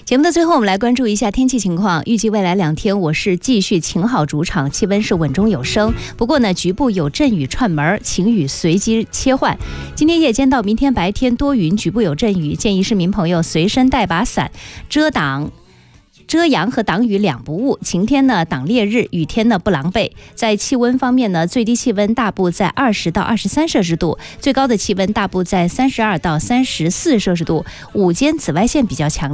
节目的最后，我们来关注一下天气情况。预计未来2天，我市继续晴好主场，气温是稳中有升。不过呢，局部有阵雨串门，晴雨随机切换。今天夜间到明天白天多云，局部有阵雨，建议市民朋友随身带把伞，遮阳和挡雨两不误。晴天呢挡烈日，雨天呢不狼狈。在气温方面呢，最低气温大部在20到23摄氏度，最高的气温大部在32到34摄氏度。午间紫外线比较强烈。